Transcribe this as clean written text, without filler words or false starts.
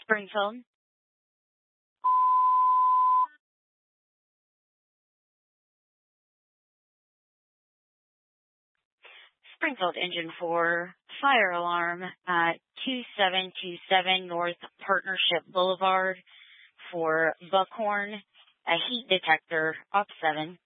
Springfield. Springfield Engine 4, fire alarm at 2727 North Partnership Boulevard for Buckhorn, a heat detector, op 7.